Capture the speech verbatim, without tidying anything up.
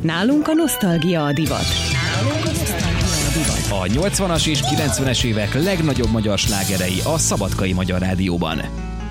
Nálunk a nosztalgia a divat. Nálunk a nosztalgia a divat. A nyolcvanas és kilencvenes évek legnagyobb magyar slágerei a Szabadkai Magyar Rádióban.